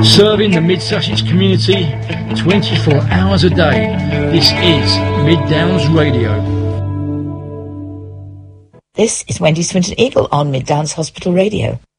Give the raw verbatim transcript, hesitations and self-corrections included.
Serving the Mid-Sussex community twenty-four hours a day. This is Mid Downs Radio. This is Wendy Swinton Eagle on Mid Downs Hospital Radio.